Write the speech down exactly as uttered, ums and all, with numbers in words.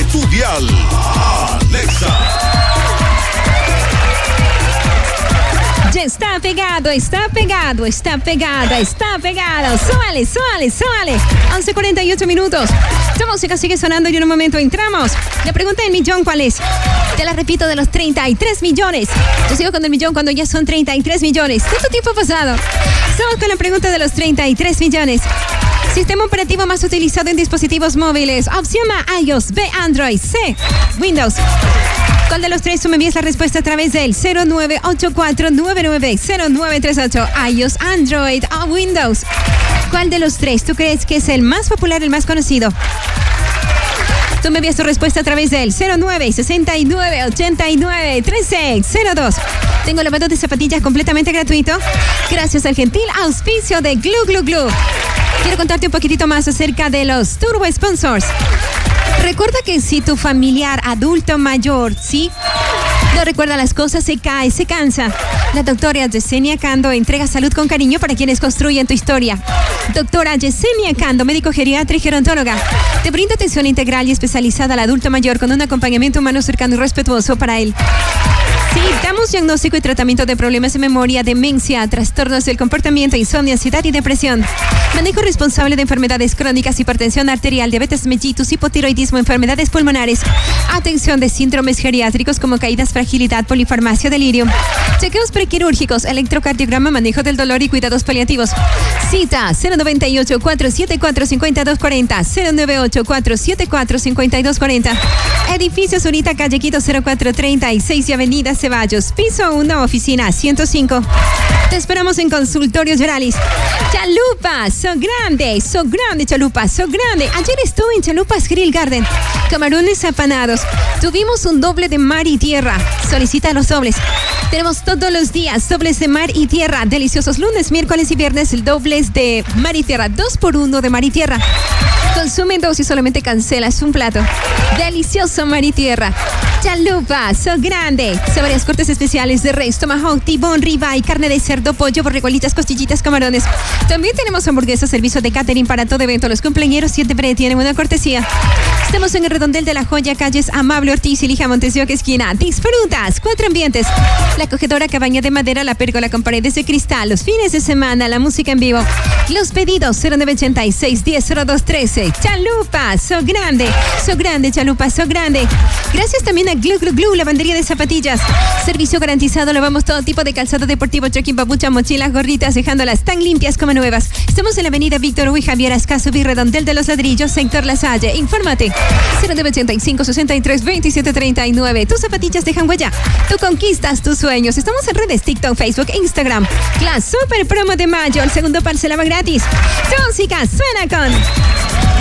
tu dial. Alexa. Ya está pegado, está pegado, está pegada, está pegado. Súbale, súbale, súbale. once cuarenta y ocho minutos. Tu música sigue sonando y en un momento entramos. La pregunta del millón, ¿cuál es? Te la repito, de los treinta y tres millones. Yo sigo con el millón cuando ya son treinta y tres millones. ¿Cuánto tiempo ha pasado? Estamos con la pregunta de los treinta y tres millones. Sistema operativo más utilizado en dispositivos móviles. Opción A, iOS. B, Android. C, Windows. ¿Cuál de los tres? Tú me envías la respuesta a través del cero nueve ocho cuatro nueve nueve cero nueve tres ocho. iOS, Android o Windows. ¿Cuál de los tres tú crees que es el más popular, el más conocido? Tú me envías tu respuesta a través del cero nueve sesenta y nueve ochenta y nueve trece cero dos. Tengo lavado de zapatillas completamente gratuito gracias al gentil auspicio de Glu Glu Glu. Quiero contarte un poquitito más acerca de los Turbo Sponsors. Recuerda que si tu familiar adulto mayor, ¿sí?, no recuerda las cosas, se cae, se cansa. La doctora Yesenia Cando entrega salud con cariño para quienes construyen tu historia. Doctora Yesenia Cando, médico geriatra y gerontóloga, te brinda atención integral y especializada al adulto mayor con un acompañamiento humano cercano y respetuoso para él. Sí, damos diagnóstico y tratamiento de problemas de memoria, demencia, trastornos del comportamiento, insomnio, ansiedad y depresión. Manejo responsable de enfermedades crónicas, hipertensión arterial, diabetes mellitus, hipotiroidismo, enfermedades pulmonares. Atención de síndromes geriátricos como caídas, fragilidad, polifarmacia, delirio. Chequeos prequirúrgicos, electrocardiograma, manejo del dolor y cuidados paliativos. Cita cero nueve ocho cuatro siete cuatro cinco dos cuatro cero, cero nueve ocho cuatro siete cuatro cinco dos cuatro cero. Edificio Zurita, calle Quito cero cuatro treinta y seis y Avenida Ceballos, piso uno, oficina ciento cinco. Te esperamos en Consultorio Geralis. Chalupas, son grandes, son grandes chalupas, son grandes. Ayer estuve en Chalupas Grill Garden. Camarones apanados. Tuvimos un doble de mar y tierra. Solicita los dobles. Tenemos todos los días dobles de mar y tierra. Deliciosos lunes, miércoles y viernes, dobles de mar y tierra. Dos por uno de mar y tierra. Consume dos y solamente cancelas un plato. Delicioso mar y tierra. Chalupas, son grandes. Son varias cortes especiales de res, tomahawk, tibón, ribeye, carne de cerdo, pollo, borregolitas, costillitas, camarones. También tenemos hamburguesas, servicio de catering para todo evento. Los cumpleaños siempre tienen una cortesía. Estamos en el Redondel de la Joya, calles Amable Ortiz y Lija Montes de Oca esquina. Disfrutas cuatro ambientes: la acogedora cabaña de madera, la pérgola con paredes de cristal, los fines de semana, la música en vivo. Los pedidos cero nueve ochenta y seis diez cero dos trece. Chalupas, so grande, so grande, chalupas, so grande. Gracias también a Glu Glu Glu, lavandería de zapatillas. Servicio garantizado, lavamos todo tipo de calzado deportivo, trekking, papucha, mochilas, gorritas, dejándolas tan limpias como nuevas. Estamos en la avenida Víctor Hugo y Javier Ascaso, Redondel de los Ladrillos, sector La Salle. Infórmate cero nueve ochenta y cinco sesenta y tres veintisiete treinta y nueve. Tus zapatillas dejan huella. Tú conquistas tus sueños. Estamos en redes TikTok, Facebook e Instagram. La super promo de mayo. El segundo parcelaba gratis. Tu música suena con